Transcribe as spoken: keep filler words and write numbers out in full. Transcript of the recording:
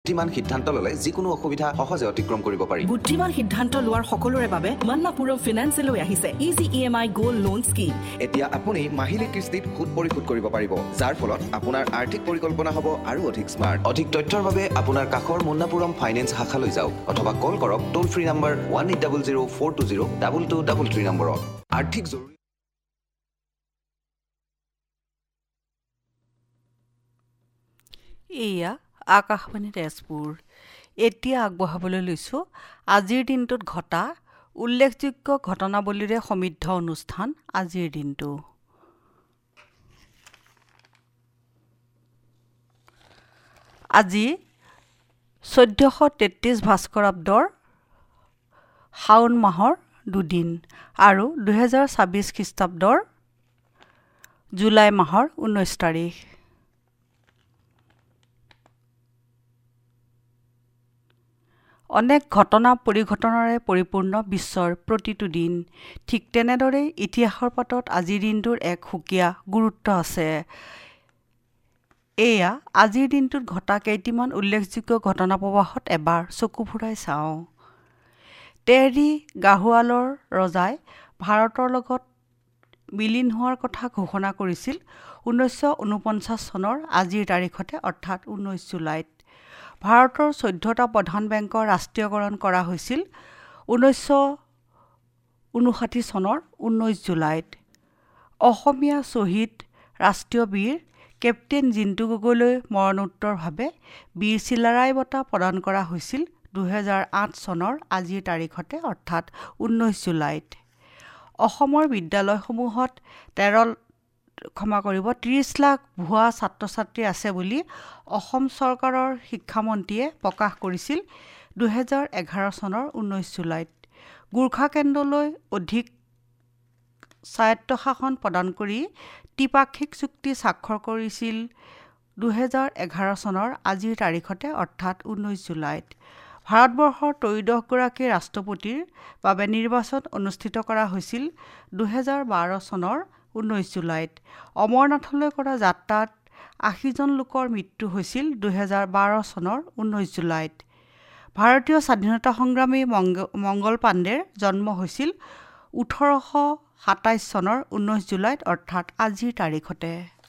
বুদ্ধিমান সিদ্ধান্ত ললে যিকোনো অসুবিধা সহজে অতিক্ৰম কৰিব পাৰি। বুদ্ধিমান সিদ্ধান্ত লোৱাৰ সকলোৰে বাবে মান্নাপুৰম ফিনান্সে লৈ আহিছে ইজি ই এম আই গোল্ড লোন স্কিম। এতিয়া আপুনি মাহিলী কিস্তিত সুদ পৰিশোধ কৰিব পাৰিব, যাৰ ফলত আপোনাৰ আৰ্থিক পৰিকল্পনা হ'ব আৰু অধিক স্মাৰ্ট। অধিক তথ্যৰ বাবে আপোনাৰ কাষৰ মান্নাপুৰম ফাইনেন্স শাখালৈ যাওক অথবা কল কৰক টোল free number one eight double zero' four two zero' double two double three নম্বৰত। আৰ্থিক জৰুৰী এয়া আকাশবাণী তেজপুৰ। এতিয়া আগবঢ়াবলৈ লৈছোঁ আজিৰ দিনটোত ঘটা উল্লেখযোগ্য ঘটনাৱলীৰে সমৃদ্ধ অনুষ্ঠান আজিৰ দিনটো। আজি চৈধ্যশ তেত্ৰিছ ভাস্কৰাব্দৰ শাওণ মাহৰ দুদিন আৰু দুহেজাৰ ছাব্বিছ খ্ৰীষ্টাব্দৰ জুলাই মাহৰ ঊনৈছ তাৰিখ। অনেক ঘটনা পৰিঘটনাৰে পৰিপূৰ্ণ বিশ্বৰ প্ৰতিটো দিন। ঠিক তেনেদৰেই ইতিহাসৰ পাতত আজিৰ দিনটোৰ এক সুকীয়া গুৰুত্ব আছে। এয়া আজিৰ দিনটোত ঘটা কেইটিমান উল্লেখযোগ্য ঘটনা প্ৰবাহত এবাৰ চকু ফুৰাই চাওঁ। তেহৰী গাহোৱালৰ ৰজাই ভাৰতৰ লগত বিলীন হোৱাৰ কথা ঘোষণা কৰিছিল ঊনৈছশ ঊনপঞ্চাছ চনৰ আজিৰ তাৰিখতে অৰ্থাৎ ঊনৈছ জুলাইত। ভাৰতৰ চৈধ্যটা প্ৰধান বেংকৰ ৰাষ্ট্ৰীয়কৰণ কৰা হৈছিল ঊনৈছশ ঊনষাঠি চনৰ ঊনৈছ জুলাইত। অসমীয়া শ্বহীদ ৰাষ্ট্ৰীয় বীৰ কেপ্টেইন জিন্তু গগৈলৈ মৰণোত্তৰভাৱে বীৰ চিলাৰায় বঁটা প্ৰদান কৰা হৈছিল দুহেজাৰ আঠ চনৰ আজিৰ তাৰিখতে অৰ্থাৎ ঊনৈছ জুলাইত। অসমৰ বিদ্যালয়সমূহত তেৰ ক্ষমা কৰিব ত্ৰিছ লাখ ভুৱা ছাত্ৰ ছাত্ৰী আছে বুলি অসম চৰকাৰৰ শিক্ষামন্ত্ৰীয়ে প্ৰকাশ কৰিছিল দুহেজাৰ এঘাৰ চনৰ ঊনৈছ জুলাইত। গোৰ্খা কেন্দ্ৰলৈ অধিক স্বায়ত্তশাসন প্ৰদান কৰি ত্ৰিপাক্ষিক চুক্তি স্বাক্ষৰ কৰিছিল দুহেজাৰ এঘাৰ চনৰ আজিৰ তাৰিখতে অৰ্থাৎ ঊনৈছ জুলাইত। ভাৰতবৰ্ষৰ ত্ৰয়োদশগৰাকী ৰাষ্ট্ৰপতিৰ বাবে নিৰ্বাচন অনুষ্ঠিত কৰা হৈছিল দুহেজাৰ বাৰ চনৰ ঊনৈছ জুলাইত। অমৰনাথলৈ কৰা যাত্ৰাত আশীজন লোকৰ মৃত্যু হৈছিল দুহেজাৰ বাৰ চনৰ ঊনৈছ জুলাইত। ভাৰতীয় স্বাধীনতা সংগ্ৰামী মংগল পাণ্ডেৰ জন্ম হৈছিল ওঠৰশ সাতাইছ চনৰ ঊনৈছ জুলাইত অৰ্থাৎ আজিৰ তাৰিখতে।